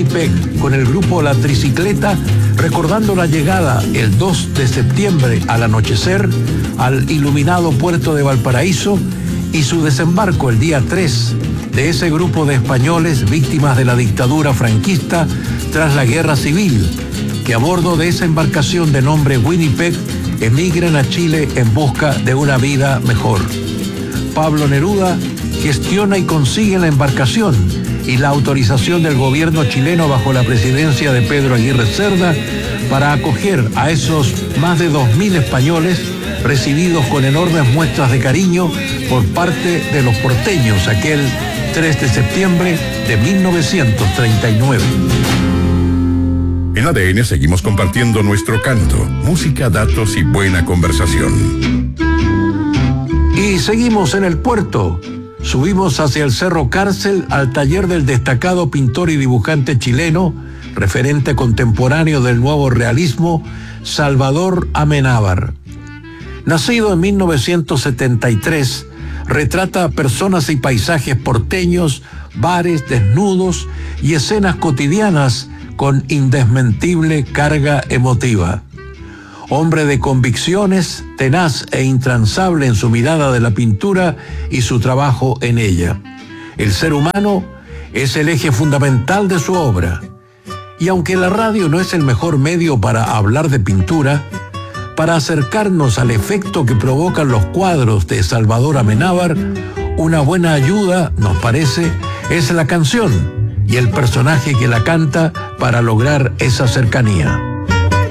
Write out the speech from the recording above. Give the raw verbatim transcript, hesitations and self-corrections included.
Winnipeg con el grupo La Tricicleta, recordando la llegada el dos de septiembre al anochecer al iluminado puerto de Valparaíso y su desembarco el día tres de ese grupo de españoles víctimas de la dictadura franquista tras la guerra civil, que a bordo de esa embarcación de nombre Winnipeg emigran a Chile en busca de una vida mejor. Pablo Neruda gestiona y consigue la embarcación y la autorización del gobierno chileno bajo la presidencia de Pedro Aguirre Cerda para acoger a esos más de dos mil españoles recibidos con enormes muestras de cariño por parte de los porteños aquel tres de septiembre de mil novecientos treinta y nueve. En A D N seguimos compartiendo nuestro canto, música, datos y buena conversación. Y seguimos en el puerto. Subimos hacia el Cerro Cárcel al taller del destacado pintor y dibujante chileno, referente contemporáneo del nuevo realismo, Salvador Amenábar. Nacido en mil novecientos setenta y tres, retrata personas y paisajes porteños, bares, desnudos y escenas cotidianas con indesmentible carga emotiva. Hombre de convicciones, tenaz e intransable en su mirada de la pintura y su trabajo en ella. El ser humano es el eje fundamental de su obra. Y aunque la radio no es el mejor medio para hablar de pintura, para acercarnos al efecto que provocan los cuadros de Salvador Amenábar, una buena ayuda, nos parece, es la canción y el personaje que la canta para lograr esa cercanía.